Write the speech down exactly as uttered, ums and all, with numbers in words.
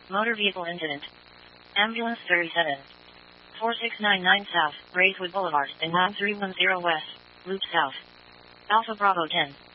Motor vehicle incident. Ambulance thirty-seven. four six nine nine South, Braeswood Boulevard, and nine three one zero West, Loop South. Alpha Bravo ten.